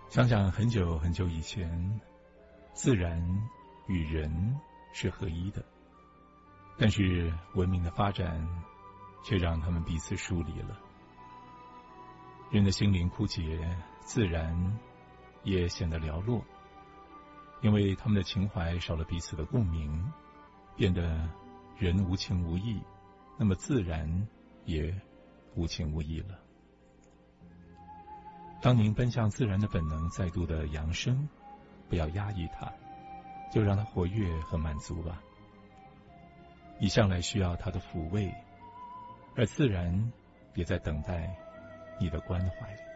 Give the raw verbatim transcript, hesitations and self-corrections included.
想想很久很久以前，自然与人是合一的，但是文明的发展却让他们彼此疏离了。人的心灵枯竭，自然也显得寥落，因为他们的情怀少了彼此的共鸣，变得人无情无义，那么自然也无情无义了。当您奔向自然的本能再度的扬升，不要压抑它，就让它活跃和满足吧。你向来需要它的抚慰，而自然也在等待你的关怀。